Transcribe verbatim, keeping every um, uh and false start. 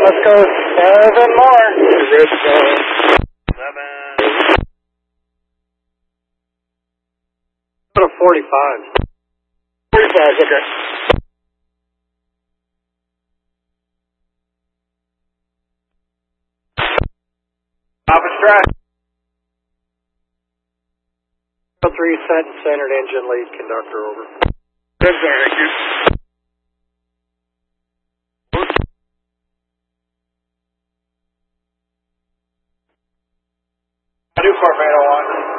let's go seven more. Good to go. Seven. Go to forty-five. forty-five, okay. Office track. three set and centered engine lead conductor over. Good, sir, thank you. I do Corvette one.